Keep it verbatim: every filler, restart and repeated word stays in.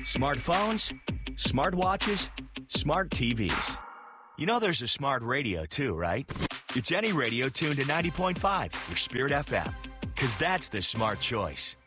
Smartphones, smartwatches, smart T Vs. You know there's a smart radio too, right? It's any radio tuned to ninety point five, your Spirit F M. Because that's the smart choice.